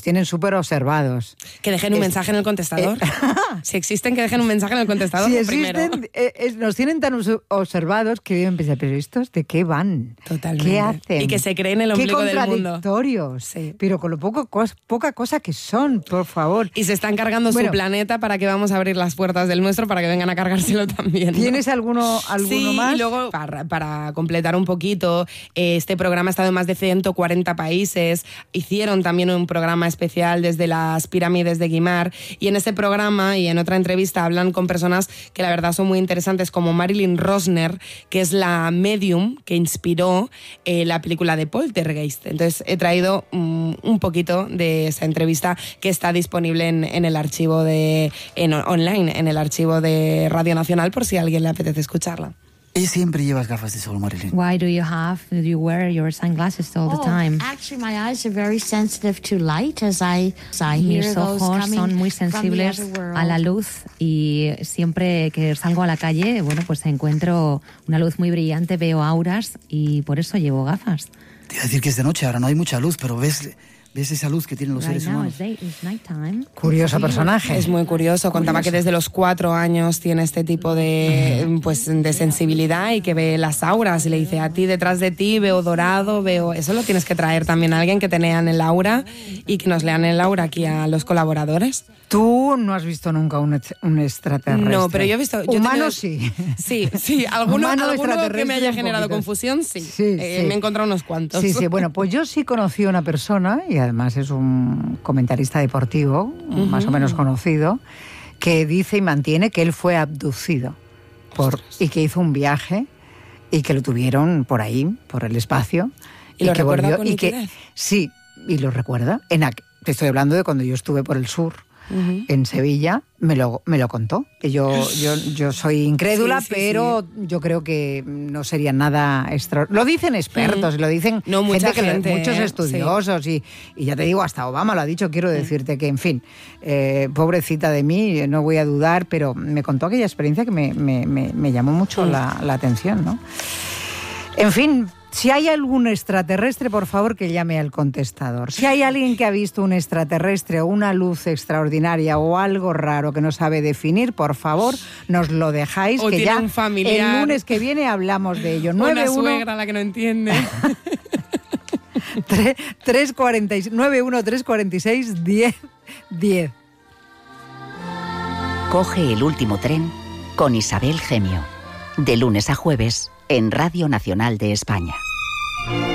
tienen súper observados. Que dejen un mensaje en el contestador. Si existen, que dejen un mensaje en el contestador. Si existen, nos tienen tan observados que deben pensar, ¿pero estos de qué van? Totalmente. ¿Qué hacen? Y que se creen el ombligo del mundo. Qué contradictorios. Sí. Pero con lo poca cosa que son, por favor. Y se están cargando su planeta para que vamos a abrir las puertas del nuestro para que vengan a cargárselo también, ¿no? ¿Tienes alguno más? Y luego, para completar un poquito, este programa ha estado en más de 140 países. Hicieron también un programa especial desde las pirámides de Guimar, y en ese programa y en otra entrevista hablan con personas que la verdad son muy interesantes, como Marilyn Rosner, que es la medium que inspiró la película de Poltergeist. Entonces he traído un poquito de esa entrevista que está disponible en el archivo online, en el archivo de Radio Nacional, por si a alguien le apetece escucharla. ¿Y siempre llevas gafas de sol, Marilyn? Why do you wear your sunglasses all the time? Actually, my eyes are very sensitive to light as I Mis ojos son muy sensibles a la luz, y siempre que salgo a la calle, bueno, pues encuentro una luz muy brillante, veo auras, y por eso llevo gafas. Te iba a decir que es de noche, ahora no hay mucha luz, pero ves esa luz que tienen los seres humanos. Curioso personaje. Es muy curioso. Contaba que desde los 4 años tiene este tipo de sensibilidad y que ve las auras. Y le dice, a ti, detrás de ti, veo dorado, veo... Eso lo tienes que traer también a alguien que te lean el aura y que nos lean el aura aquí a los colaboradores. Tú no has visto nunca un extraterrestre. No, pero yo he visto... Humano sí. Sí. Alguno que me haya generado confusión, sí. Me he encontrado unos cuantos. Sí. Bueno, pues yo sí conocí a una persona, y además es un comentarista deportivo, más o menos conocido, que dice y mantiene que él fue abducido y que hizo un viaje y que lo tuvieron por ahí, por el espacio. ¿Y lo recuerda con nitidez? Sí, y lo recuerda. Te estoy hablando de cuando yo estuve por el sur. En Sevilla, me lo contó. Yo soy incrédula, pero yo creo que no sería nada extra. Lo dicen expertos, lo dicen muchos estudiosos, y ya te digo, hasta Obama lo ha dicho. Quiero decirte que, en fin, pobrecita de mí, no voy a dudar, pero me contó aquella experiencia que me llamó mucho la atención, ¿no? En fin, si hay algún extraterrestre, por favor, que llame al contestador. Si hay alguien que ha visto un extraterrestre o una luz extraordinaria o algo raro que no sabe definir, por favor, nos lo dejáis, o que tiene ya un familiar, el lunes que viene hablamos de ello. Una suegra a la que no entiende. 91-346-1010. Coge el último tren con Isabel Gemio. De lunes a jueves en Radio Nacional de España.